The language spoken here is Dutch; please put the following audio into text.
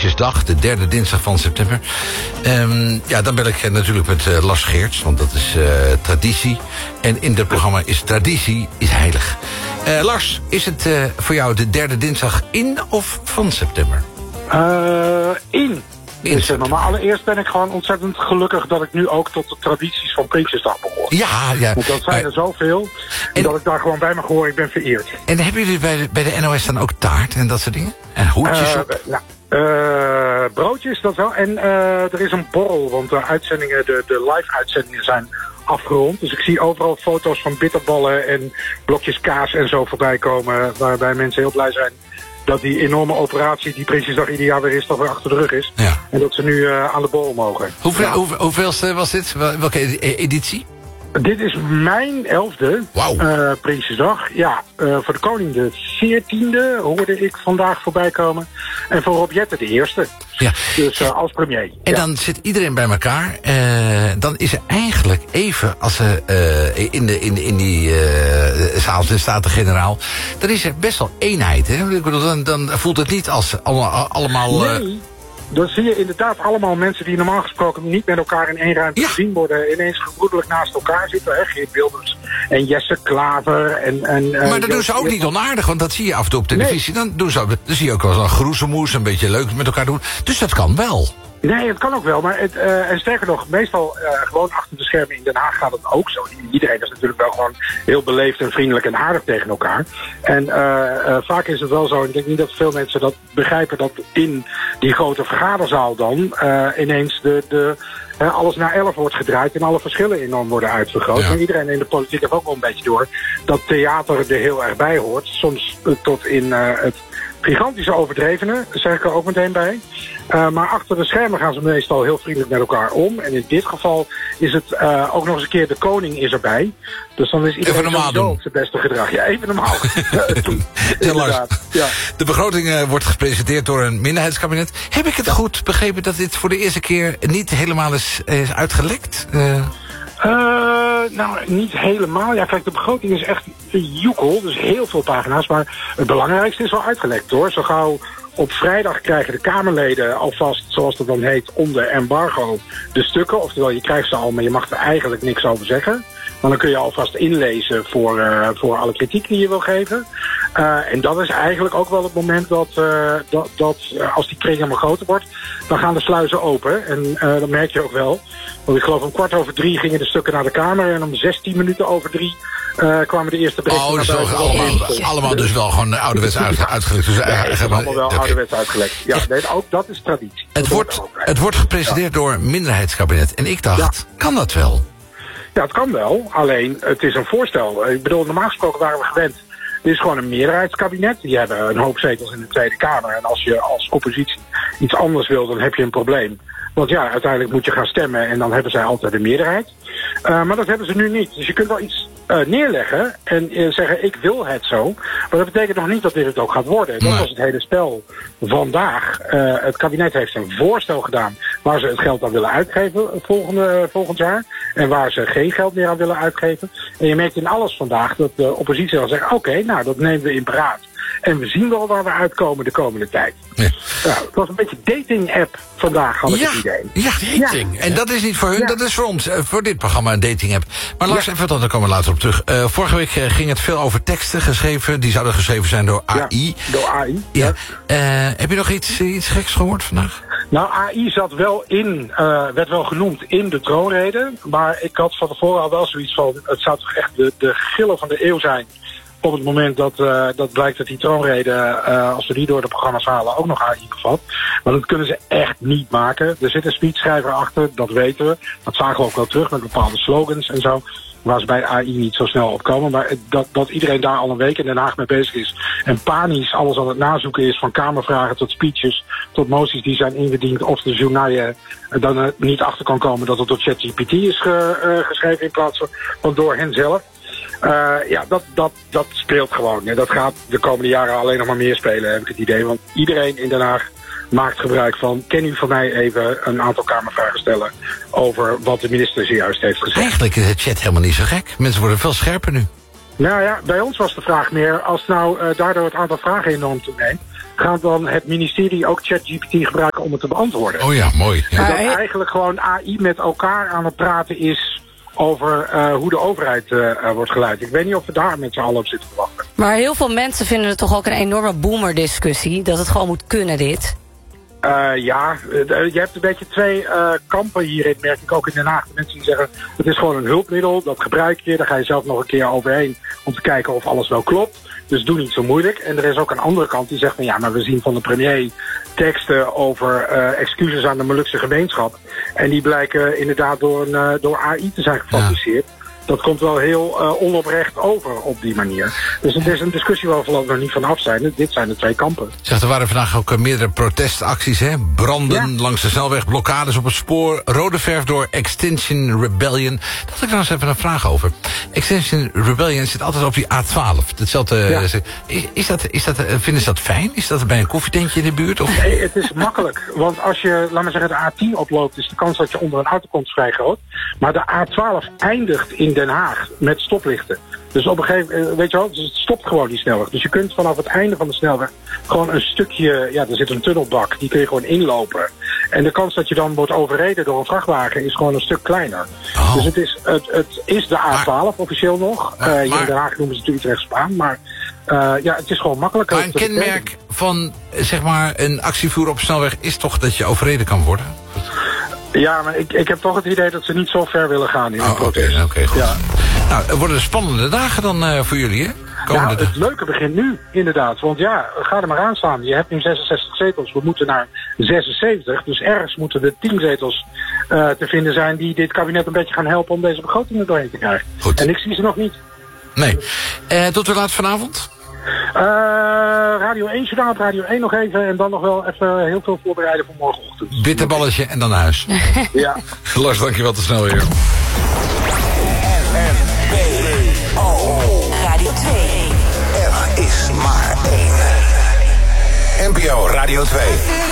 Prinsjesdag, de derde dinsdag van september. Dan bel ik natuurlijk met Lars Geerts, want dat is traditie. En in dit programma is traditie is heilig. Lars, is het voor jou de derde dinsdag in of van september? In. Maar allereerst ben ik gewoon ontzettend gelukkig dat ik nu ook tot de tradities van Prinsjesdag behoor. Ja. Want dat zijn er zoveel. En dat ik daar gewoon bij mag horen. Ik ben vereerd. En hebben jullie bij de NOS dan ook taart en dat soort dingen? En hoedjes op? Broodjes, dat wel. En er is een borrel, want de uitzendingen, de live uitzendingen zijn afgerond. Dus ik zie overal foto's van bitterballen en blokjes kaas en zo voorbij komen. Waarbij mensen heel blij zijn dat die enorme operatie die Prinsjesdag ieder jaar weer is, toch weer achter de rug is. Ja. En dat ze nu aan de borrel mogen. Hoeveelste was dit? Welke editie? Dit is mijn 11e Prinsjesdag. Ja, voor de koning de 14e hoorde ik vandaag voorbij komen. En voor Rob Jetten de eerste. Ja. Dus als premier. En dan zit iedereen bij elkaar. Dan is er eigenlijk even, als ze in die zaal, de Staten-Generaal, dan is er best wel eenheid. Hè? Ik bedoel, dan voelt het niet als allemaal... Nee. Dan zie je inderdaad allemaal mensen die normaal gesproken niet met elkaar in één ruimte gezien worden, ineens gebroedelijk naast elkaar zitten. Hè? Geert Wilders en Jesse Klaver. Maar dat doen ze ook niet onaardig, want dat zie je af en toe op televisie. Nee. Dan zie je ook wel zo'n groezemoes, een beetje leuk met elkaar doen. Dus dat kan wel. Nee, het kan ook wel, maar en sterker nog, meestal gewoon achter de schermen in Den Haag gaat het ook zo. Iedereen is natuurlijk wel gewoon heel beleefd en vriendelijk en aardig tegen elkaar. En vaak is het wel zo, en ik denk niet dat veel mensen dat begrijpen, dat in die grote vergaderzaal dan ineens alles naar 11 wordt gedraaid en alle verschillen enorm worden uitvergroot. Ja. Maar iedereen in de politiek heeft ook wel een beetje door dat theater er heel erg bij hoort. Soms tot in het gigantische overdrevene, zeg ik er ook meteen bij. Maar achter de schermen gaan ze meestal heel vriendelijk met elkaar om. En in dit geval is het ook nog eens een keer de koning is erbij. Dus dan is iedereen op zijn beste gedrag. Ja, even normaal. Ja. De begroting wordt gepresenteerd door een minderheidskabinet. Heb ik het goed begrepen dat dit voor de eerste keer niet helemaal is uitgelekt? Nou, niet helemaal. Ja, kijk, de begroting is echt joekel. Dus heel veel pagina's. Maar het belangrijkste is wel uitgelekt, hoor. Zo gauw op vrijdag krijgen de Kamerleden alvast, zoals dat dan heet, onder embargo de stukken. Oftewel, je krijgt ze al, maar je mag er eigenlijk niks over zeggen. Maar dan kun je alvast inlezen voor alle kritiek die je wil geven. En dat is eigenlijk ook wel het moment dat als die kring helemaal groter wordt, dan gaan de sluizen open. En dat merk je ook wel. Want ik geloof om 2:15 gingen de stukken naar de Kamer. En om 16 minuten over 3 kwamen de eerste berichten naar buiten. Allemaal dus wel gewoon ouderwets uitgelekt. Dus allemaal wel ouderwets uitgelekt. Ja, nee, ook dat is traditie. Het wordt gepresenteerd door een minderheidskabinet. En ik dacht, kan dat wel? Ja, het kan wel. Alleen, het is een voorstel. Ik bedoel, normaal gesproken waren we gewend. Er is gewoon een meerderheidskabinet. Die hebben een hoop zetels in de Tweede Kamer. En als je als oppositie iets anders wil, dan heb je een probleem. Want ja, uiteindelijk moet je gaan stemmen en dan hebben zij altijd een meerderheid. Maar dat hebben ze nu niet. Dus je kunt wel iets neerleggen en zeggen, ik wil het zo. Maar dat betekent nog niet dat dit het ook gaat worden. Dat was het hele spel vandaag. Het kabinet heeft een voorstel gedaan waar ze het geld aan willen uitgeven volgend jaar. En waar ze geen geld meer aan willen uitgeven. En je merkt in alles vandaag dat de oppositie dan zegt, oké, nou dat nemen we in beraad. En we zien wel waar we uitkomen de komende tijd. Ja. Ja, het was een beetje dating-app vandaag, had ik het idee. Ja, dating. Ja. En dat is niet voor hun, dat is voor ons. Voor dit programma een dating-app. Maar Lars, even daar komen we later op terug. Vorige week ging het veel over teksten geschreven. Die zouden geschreven zijn door AI. Ja, door AI. Ja. Heb je nog iets geks gehoord vandaag? Nou, AI zat wel werd wel genoemd in de troonrede. Maar ik had van tevoren al wel zoiets van, het zou toch echt de gillen van de eeuw zijn op het moment dat blijkt dat die troonrede, als we die door de programma's halen, ook nog AI bevat. Maar dat kunnen ze echt niet maken. Er zit een speechschrijver achter, dat weten we. Dat zagen we ook wel terug met bepaalde slogans en zo, waar ze bij AI niet zo snel op komen. Maar dat iedereen daar al een week in Den Haag mee bezig is en panisch alles aan het nazoeken is, van Kamervragen tot speeches, tot moties die zijn ingediend, of de journaal dan niet achter kan komen dat het door ChatGPT is geschreven in plaats van door hen zelf. Ja, dat speelt gewoon. En dat gaat de komende jaren alleen nog maar meer spelen, heb ik het idee. Want iedereen in Den Haag maakt gebruik van, kan u voor mij even een aantal Kamervragen stellen over wat de minister zojuist heeft gezegd. Eigenlijk is het chat helemaal niet zo gek. Mensen worden veel scherper nu. Nou ja, bij ons was de vraag meer, als nou daardoor het aantal vragen enorm toeneemt, gaat dan het ministerie ook ChatGPT gebruiken om het te beantwoorden. Oh ja, mooi. Ja. Dat eigenlijk gewoon AI met elkaar aan het praten is over hoe de overheid wordt geleid. Ik weet niet of we daar met z'n allen op zitten te wachten. Maar heel veel mensen vinden het toch ook een enorme boomerdiscussie. Dat het gewoon moet kunnen, dit. Je hebt een beetje twee kampen hierin, merk ik ook in Den Haag. De mensen die zeggen, het is gewoon een hulpmiddel, dat gebruik je. Daar ga je zelf nog een keer overheen om te kijken of alles wel klopt. Dus doe niet zo moeilijk. En er is ook een andere kant die zegt van ja, maar we zien van de premier teksten over excuses aan de Molukse gemeenschap. En die blijken inderdaad door AI te zijn gefabriceerd. Ja. Dat komt wel heel onoprecht over op die manier. Dus het is een discussie waar we voorlopig nog niet van af zijn. Dit zijn de twee kampen. Zeg, er waren vandaag ook meerdere protestacties, hè? Branden langs de snelweg, blokkades op het spoor, rode verf door Extinction Rebellion. Daar had ik nou eens even een vraag over. Extinction Rebellion zit altijd op die A12. Hetzelfde. Vinden ze dat fijn? Is dat bij een koffietentje in de buurt? Of? Nee, het is makkelijk. Want als je, laat maar zeggen, de A10 oploopt, is de kans dat je onder een auto komt vrij groot. Maar de A12 eindigt in Den Haag met stoplichten. Dus op een gegeven moment, weet je wel, dus het stopt gewoon die snelweg. Dus je kunt vanaf het einde van de snelweg gewoon een stukje, er zit een tunnelbak, die kun je gewoon inlopen. En de kans dat je dan wordt overreden door een vrachtwagen is gewoon een stuk kleiner. Oh. Dus het is de A12 officieel nog. Hier in Den Haag noemen ze natuurlijk Utrecht-Spaan, maar het is gewoon makkelijker. Maar een kenmerk van, zeg maar, een actievoer op snelweg is toch dat je overreden kan worden? Ja, maar ik heb toch het idee dat ze niet zo ver willen gaan in het protest. Oké, goed. Ja. Nou, er worden spannende dagen dan voor jullie, hè? Het leuke begint nu, inderdaad. Want ga er maar aan staan. Je hebt nu 66 zetels. We moeten naar 76. Dus ergens moeten er 10 zetels te vinden zijn die dit kabinet een beetje gaan helpen om deze begroting er doorheen te krijgen. Goed. En ik zie ze nog niet. Nee. Tot hoe laat vanavond? Radio 1, journaal op Radio 1 nog even. En dan nog wel even heel veel voorbereiden voor morgenochtend. Bitterballetje en dan naar huis. Ja. Lars, dankjewel, te snel weer. Radio 2. Er is maar één. NPO Radio 2.